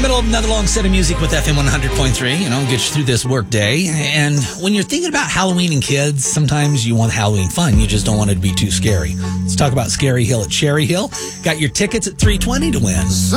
middle of another long set of music with FM 100.3, get you through this work day. And when you're thinking about Halloween and kids, sometimes you want Halloween fun. You just don't want it to be too scary. Let's talk about Scary Hill at Cherry Hill. Got your tickets at 3:20 to win.